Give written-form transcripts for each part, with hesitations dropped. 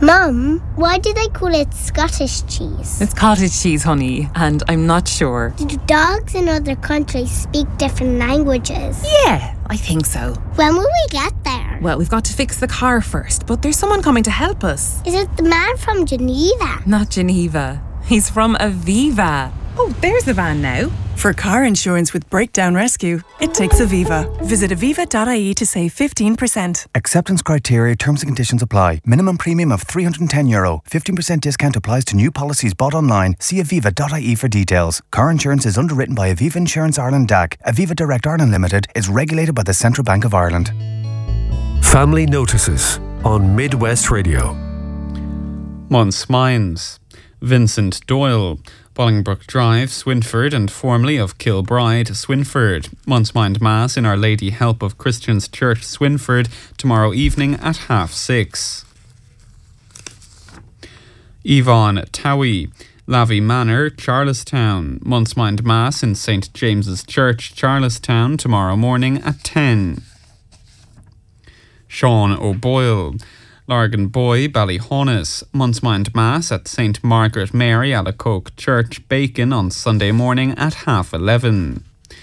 Mum, why do they call it Scottish cheese? It's cottage cheese, honey, and I'm not sure. Do dogs in other countries speak different languages? Yeah, I think so. When will we get there? Well, we've got to fix the car first, but there's someone coming to help us. Is it the man from Geneva? Not Geneva. He's from Aviva. Oh, there's the van now. For car insurance with breakdown rescue, it takes Aviva. Visit aviva.ie to save 15%. Acceptance criteria, terms and conditions apply. Minimum premium of €310. 15% discount applies to new policies bought online. See aviva.ie for details. Car insurance is underwritten by Aviva Insurance Ireland DAC. Aviva Direct Ireland Limited is regulated by the Central Bank of Ireland. Family Notices on Midwest Radio. Months Minds. Vincent Doyle. Bolingbroke Drive, Swinford, and formerly of Kilbride, Swinford. Months Mind Mass in Our Lady Help of Christians Church, Swinford, tomorrow evening at 6:30. Yvonne Towie. Lavey Manor, Charlestown. Months Mind Mass in St. James's Church, Charlestown, tomorrow morning at 10. Sean O'Boyle. Largan Boy, Ballyhonus. Months Mind Mass at St. Margaret Mary, Alacoque Church, Bacon on Sunday morning at 11:30.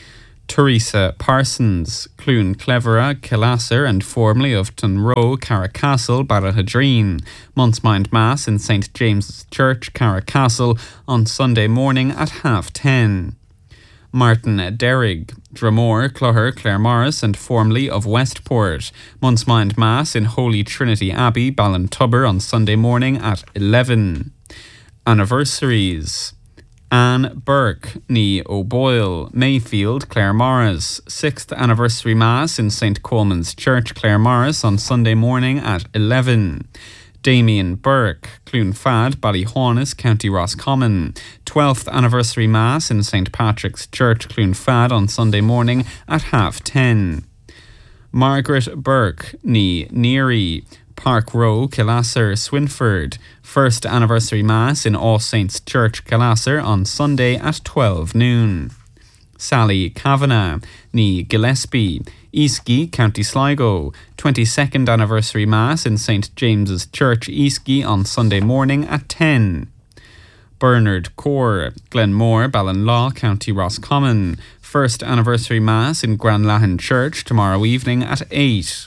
Teresa Parsons. Clune Clevera, Killasser, and formerly of Tunroe, Carracastle, Ballahadreen. Months Mind Mass in St. James's Church, Carracastle on Sunday morning at 10:30. Martin Derrig. Dromore, Clogher, Claremorris, and formerly of Westport. Months Mind Mass in Holy Trinity Abbey, Ballintubber on Sunday morning at 11. Anniversaries. Anne Burke, Nee O'Boyle, Mayfield, Claremorris. 6th Anniversary Mass in St. Coleman's Church, Claremorris on Sunday morning at 11. Damien Burke, Clune Fad, Ballyhonus, County Roscommon. 12th Anniversary Mass in St. Patrick's Church, Clune Fad on Sunday morning at 10:30. Margaret Burke, Nee Neary, Park Row, Killasser, Swinford. 1st Anniversary Mass in All Saints Church, Killasser on Sunday at 12 noon. Sally Kavanagh, Nee Gillespie, Eastkey, County Sligo. 22nd Anniversary Mass in St. James's Church, Eastkey on Sunday morning at 10. Bernard Core, Glenmore, Ballinlaw, County Roscommon. 1st Anniversary Mass in Granlahan Church tomorrow evening at 8.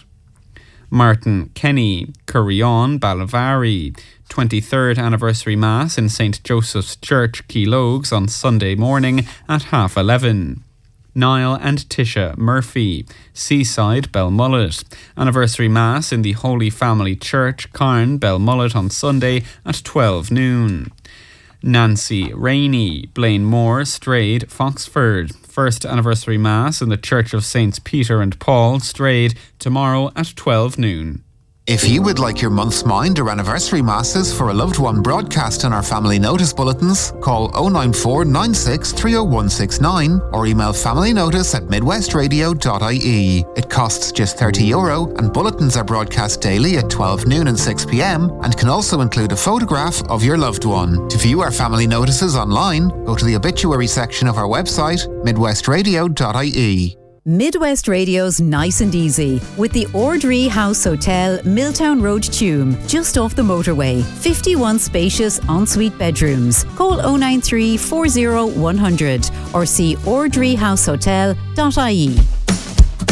Martin Kenny, Curryon, Ballavary. 23rd Anniversary Mass in St. Joseph's Church, Keelogues on Sunday morning at 11:30. Niall and Tisha Murphy, Seaside, Belmullet. Anniversary Mass in the Holy Family Church, Carn, Belmullet on Sunday at 12 noon. Nancy Rainey, Blainmore, Strayed, Foxford. 1st Anniversary Mass in the Church of Saints Peter and Paul, Strayed, tomorrow at 12 noon. If you would like your month's mind or anniversary masses for a loved one broadcast in our family notice bulletins, call 094 96 30169 or email familynotice@midwestradio.ie. It costs just €30 and bulletins are broadcast daily at 12 noon and 6 p.m. and can also include a photograph of your loved one. To view our family notices online, go to the obituary section of our website, midwestradio.ie. Midwest Radio's Nice and Easy with the Ordree House Hotel, Milltown Road, Tuam, just off the motorway. 51 spacious ensuite bedrooms. Call 093 40 100 or see ordreehousehotel.ie.